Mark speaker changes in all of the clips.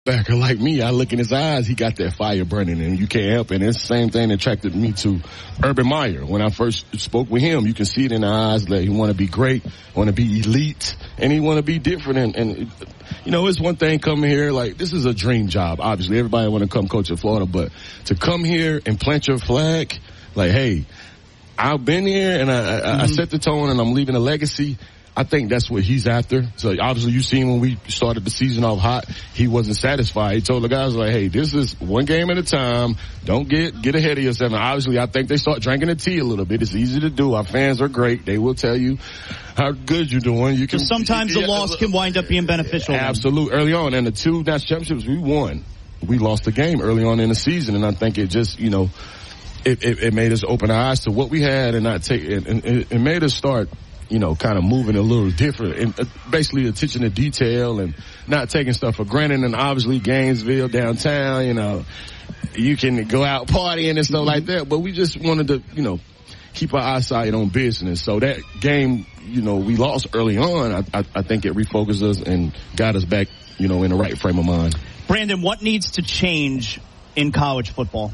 Speaker 1: Backer like me, I look in his eyes, he got that fire burning, and you can't help it. And it's the same thing that attracted me to Urban Meyer. When I first spoke with him, you can see it in the eyes that he want to be great, want to be elite, and he want to be different. And you know, it's one thing coming here, like, this is a dream job. Obviously, everybody want to come coach at Florida, but to come here and plant your flag, like, hey, I've been here and I set the tone and I'm leaving a legacy. I think that's what he's after. So obviously you seen when we started the season off hot, he wasn't satisfied. He told the guys, like, hey, this is one game at a time. Don't get ahead of yourself. And obviously I think they start drinking the tea a little bit. It's easy to do. Our fans are great. They will tell you how good you're doing. You can
Speaker 2: sometimes the loss can wind up being beneficial.
Speaker 1: Absolutely. Early on, and the two national championships we won, we lost the game early on in the season, and I think it just, you know, it made us open our eyes to what we had and not take it, and it made us start, you know, kind of moving a little different, and basically attention to detail and not taking stuff for granted. And obviously Gainesville downtown, you know, you can go out partying and stuff like that, but we just wanted to, you know, keep our eyesight on business. So that game, you know, we lost early on. I think it refocused us and got us back, you know, in the right frame of mind.
Speaker 2: Brandon, what needs to change in college football?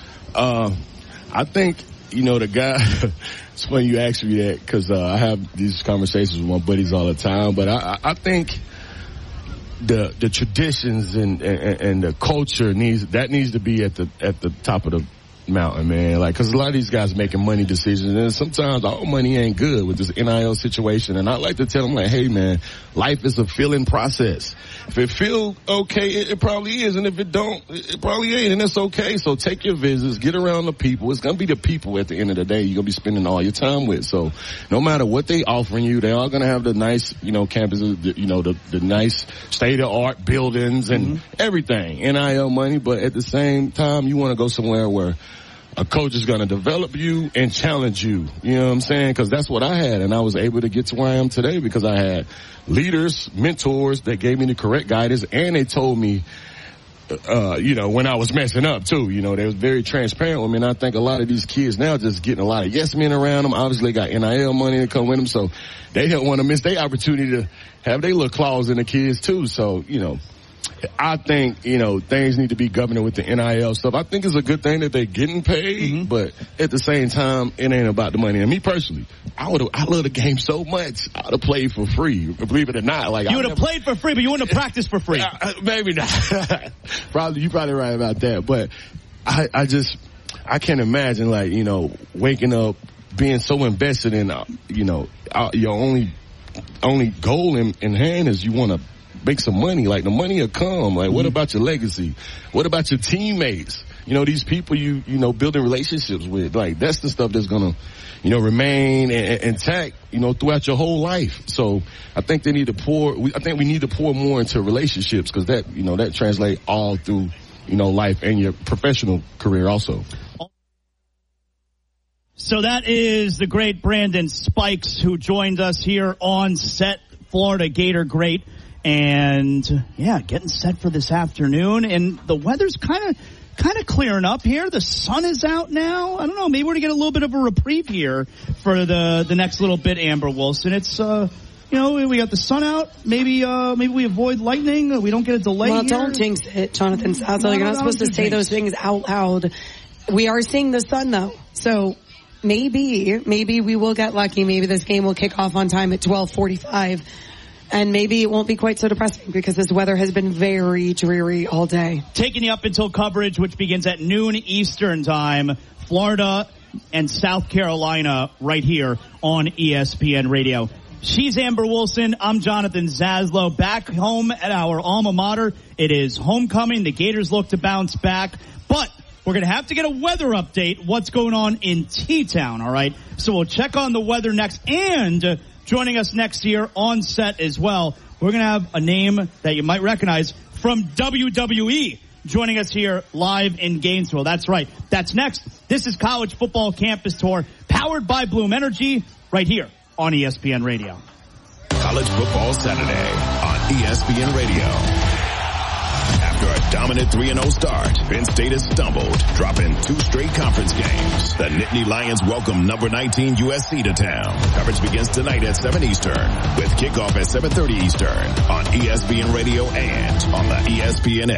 Speaker 1: I think, you know, the guy, it's funny you ask me that because I have these conversations with my buddies all the time, but I think the traditions and the culture needs to be at the top of the mountain, man. Like, cause a lot of these guys making money decisions, and sometimes all money ain't good with this NIL situation. And I like to tell them, like, hey man, life is a feeling process. If it feel okay, it probably is, and if it don't, it probably ain't, and that's okay. So take your visits, get around the people. It's gonna be the people at the end of the day you're gonna be spending all your time with. So no matter what they offering you, they are gonna have the nice, you know, campuses, you know, the nice state of art buildings and everything, NIL money. But at the same time, you want to go somewhere where a coach is going to develop you and challenge you. You know what I'm saying? Because that's what I had, and I was able to get to where I am today because I had leaders, mentors that gave me the correct guidance, and they told me, you know, when I was messing up too. You know, they was very transparent with me, and I think a lot of these kids now just getting a lot of yes men around them. Obviously, got NIL money to come with them, so they don't want to miss their opportunity to have their little claws in the kids too. So, you know, I think, you know, things need to be governed with the NIL stuff. I think it's a good thing that they're getting paid, but at the same time, it ain't about the money. And me personally, I love the game so much, I would have played for free, believe it or not. Like,
Speaker 2: you would have played for free, but you wouldn't have practiced for free.
Speaker 1: Maybe not. You're probably right about that. But I can't imagine, like, you know, waking up, being so invested in, you know, your only goal in hand is you want to make some money. Like, the money will come. Like, what about your legacy? What about your teammates? You know, these people you know, building relationships with. Like, that's the stuff that's gonna, you know, remain intact, you know, throughout your whole life. So I think we need to pour more into relationships, because that, you know, that translates all through, you know, life and your professional career also.
Speaker 2: So that is the great Brandon Spikes, who joined us here on set, Florida Gator great. And yeah, getting set for this afternoon, and the weather's kind of clearing up here. The sun is out now. I don't know, maybe we're gonna get a little bit of a reprieve here for the next little bit, Amber Wilson. It's you know, we got the sun out. Maybe we avoid lightning. We don't get a delay.
Speaker 3: Well,
Speaker 2: here.
Speaker 3: Don't jinx it, Jonathan Sazzo. You're not supposed to say those things out loud. We are seeing the sun though, so maybe we will get lucky. Maybe this game will kick off on time at 12:45. And maybe it won't be quite so depressing, because this weather has been very dreary all day.
Speaker 2: Taking you up until coverage, which begins at noon Eastern time, Florida and South Carolina, right here on ESPN Radio. She's Amber Wilson. I'm Jonathan Zaslow, back home at our alma mater. It is homecoming. The Gators look to bounce back, but we're going to have to get a weather update. What's going on in T-Town, all right? So we'll check on the weather next, and joining us next year on set as well, we're going to have a name that you might recognize from WWE joining us here live in Gainesville. That's right. That's next. This is College Football Campus Tour, powered by Bloom Energy, right here on ESPN Radio.
Speaker 4: College Football Saturday on ESPN Radio. After a a dominant 3-0 start, Penn State has stumbled, dropping 2 straight conference games. The Nittany Lions welcome number 19 USC to town. Coverage begins tonight at 7 Eastern with kickoff at 7:30 Eastern on ESPN Radio and on the ESPN app.